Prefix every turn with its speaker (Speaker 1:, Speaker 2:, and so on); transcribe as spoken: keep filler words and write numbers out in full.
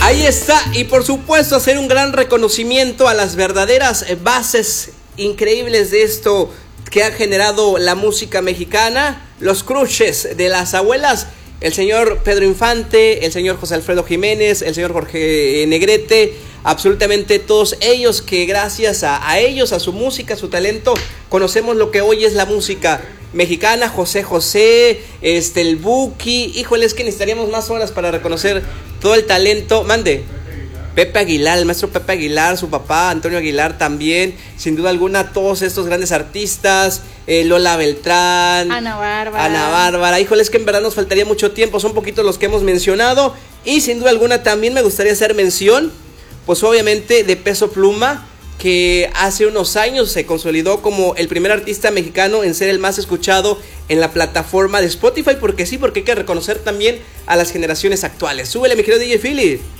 Speaker 1: Ahí está, y por supuesto hacer un gran reconocimiento a las verdaderas bases increíbles de esto que ha generado la música mexicana, los crushes de las abuelas, el señor Pedro Infante, el señor José Alfredo Jiménez, el señor Jorge Negrete, absolutamente todos ellos que gracias a, a ellos, a su música, a su talento, conocemos lo que hoy es la música mexicana. José José, este, el Buki, híjole, es que necesitaríamos más horas para reconocer todo el talento. Mande. Pepe Aguilar, el maestro Pepe Aguilar, su papá Antonio Aguilar también, sin duda alguna todos estos grandes artistas, eh, Lola Beltrán,
Speaker 2: Ana Bárbara.
Speaker 1: Ana Bárbara, híjole, es que en verdad nos faltaría mucho tiempo, son poquitos los que hemos mencionado, y sin duda alguna también me gustaría hacer mención, pues obviamente de Peso Pluma, que hace unos años se consolidó como el primer artista mexicano en ser el más escuchado en la plataforma de Spotify, porque sí, porque hay que reconocer también a las generaciones actuales. Súbele, mi querido D J Philly.